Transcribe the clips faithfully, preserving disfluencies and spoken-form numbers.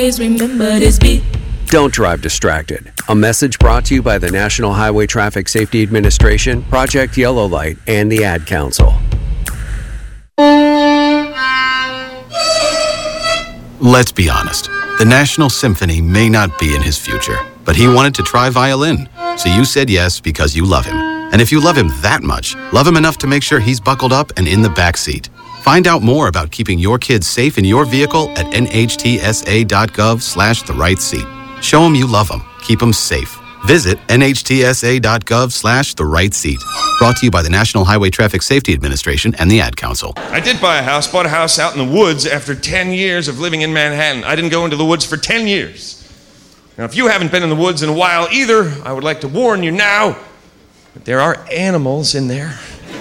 Remember this beat. Don't drive distracted. A message brought to you by the National Highway Traffic Safety Administration, Project Yellow Light, and the Ad Council. Let's be honest. The National Symphony may not be in his future, but he wanted to try violin. So you said yes because you love him. And if you love him that much, love him enough to make sure he's buckled up and in the back seat. Find out more about keeping your kids safe in your vehicle at nhtsa.gov slash the right seat. Show them you love them. Keep them safe. Visit nhtsa.gov slash the right seat. Brought to you by the National Highway Traffic Safety Administration and the Ad Council. I did buy a house, bought a house out in the woods after ten years of living in Manhattan. I didn't go into the woods for ten years. Now, if you haven't been in the woods in a while either, I would like to warn you now that there are animals in there.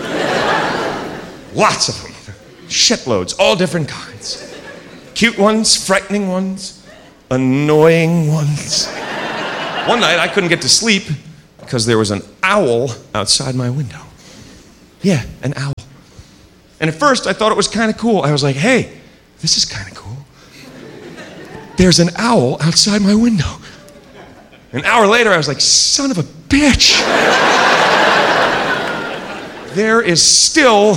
Lots of them. Shitloads, all different kinds. Cute ones, frightening ones, annoying ones. One night I couldn't get to sleep because there was an owl outside my window. Yeah, an owl. And at first I thought it was kind of cool. I was like, hey, this is kind of cool. There's an owl outside my window. An hour later I was like, son of a bitch. There is still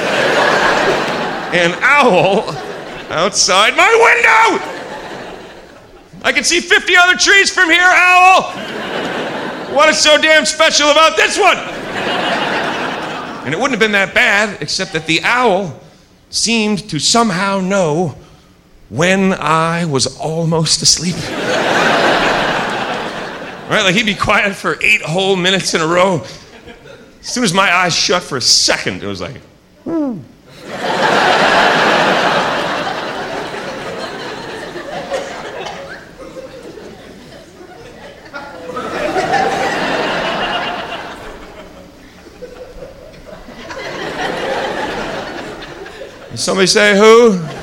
an owl outside my window! I can see fifty other trees from here, owl! What is so damn special about this one? And it wouldn't have been that bad, except that the owl seemed to somehow know when I was almost asleep. Right, like he'd be quiet for eight whole minutes in a row. As soon as my eyes shut for a second, it was like, hmm. Somebody say who?